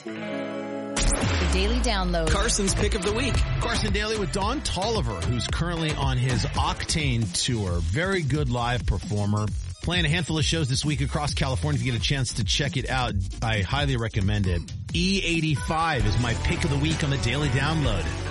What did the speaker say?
The Daily Download. Carson's Pick of the Week. Carson Daly with Don Tolliver, who's currently on his Octane tour. Very good live performer. Playing a handful of shows this week across California. If you get a chance to check it out, I highly recommend it. E85 is my pick of the week on the Daily Download.